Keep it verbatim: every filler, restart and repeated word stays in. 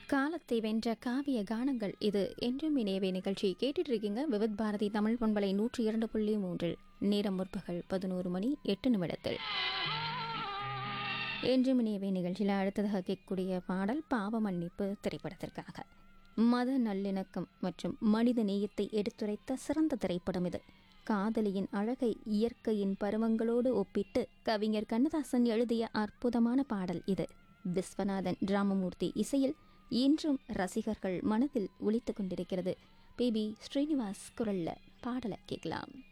காலத்தை வென்ற காவிய கானங்கள் இது என்றும் இணையவே நிகழ்ச்சி கேட்டுட்டு இருக்கீங்க. விவித் பாரதி தமிழ் பண்பலை நூற்றி இரண்டு புள்ளி மூன்றில் நேரம் முற்பகல் பதினோரு மணி எட்டு நிமிடத்தில் என்றும் இணையவே நிகழ்ச்சியில் அடுத்ததாக கேட்கக்கூடிய பாடல் பாவ மன்னிப்பு திரைப்படத்திற்காக. மத நல்லிணக்கம் மற்றும் மனித நேயத்தை எடுத்துரைத்த சிறந்த திரைப்படம் இது. காதலியின் அழகை இயற்கையின் பருவங்களோடு ஒப்பிட்டு கவிஞர் கண்ணதாசன் எழுதிய அற்புதமான பாடல் இது. விஸ்வநாதன் ராமமூர்த்தி இசையில் இன்றும் ரசிகர்கள் மனதில் ஒலித்துக் கொண்டிருக்கிறது. பி பி ஸ்ரீனிவாஸ் குரல்ல பாடலை கேட்கலாம்.